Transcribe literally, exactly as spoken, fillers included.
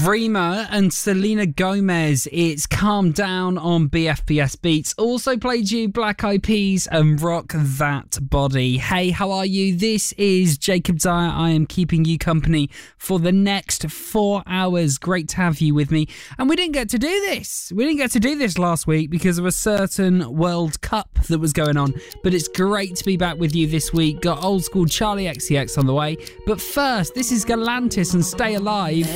Rima and Selena Gomez, it's Calm Down on B F B S Beats. Also played you Black Eyed Peas and Rock That Body. Hey, how are you? This is Jacob Dyer. I am keeping you company for the next four hours. Great to have you with me. And we didn't get to do this. We didn't get to do this last week because of a certain World Cup that was going on. But it's great to be back with you this week. Got old school Charlie X C X on the way. But first, this is Galantis and Stay Alive.